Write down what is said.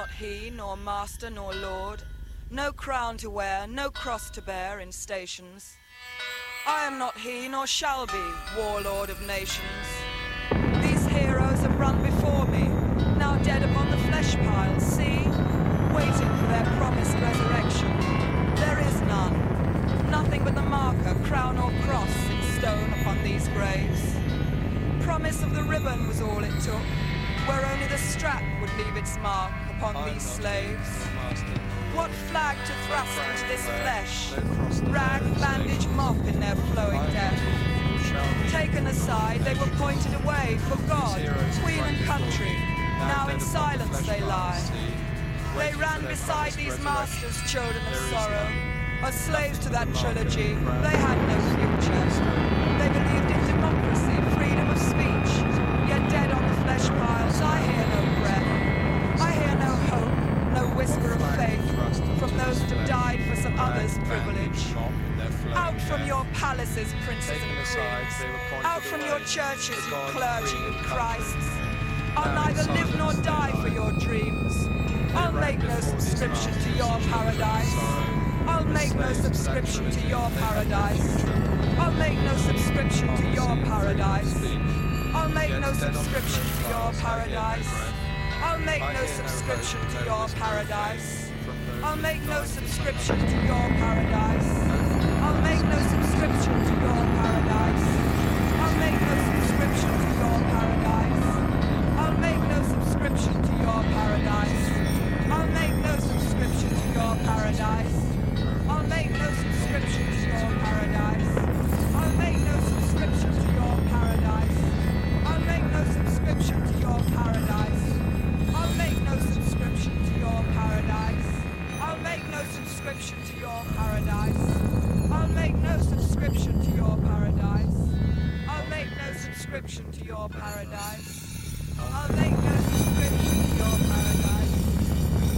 not he, nor master, nor lord, no crown to wear, no cross to bear in stations. I am not he, nor shall be, warlord of nations. These heroes have run before me, now dead upon the flesh piles, see, waiting for their promised resurrection. There is none, nothing but the marker, crown or cross in stone upon these graves. Promise of the ribbon was all it took, where only the strap would leave its mark upon these slaves. What flag to thrust into this flesh? Rag, bandage, mop in their flowing death. Taken aside, they were pointed away for God, Queen and country. Now in silence they lie. They ran beside these masters, children of sorrow, as slaves to that trilogy. They had no future. They believed in democracy, freedom of speech, yet dead on the flesh piles. I hear no breath. I hear no hope, no whisper of faith from those who died for some other's privilege. Out from your palaces, princes and queens. Out from your churches, you clergy, you Christs. I'll neither live nor die for your dreams. I'll make no subscription to your paradise. I'll make no subscription to your paradise. I'll make no subscription to your paradise. I'll make no subscription to your paradise. I'll make no subscription to your paradise. I'll make no subscription to your paradise. I'll make no subscription to your paradise. I'll make no subscription to your paradise. I'll make no subscription to your paradise. I'll make no subscription to your paradise. I'll make no subscription to your paradise. I'll make no subscription to your paradise. I'll make no subscription to your paradise. I'll make no subscription to your paradise. I'll make no subscription to your paradise. I'll make no subscription to your paradise. I'll make no subscription to your paradise.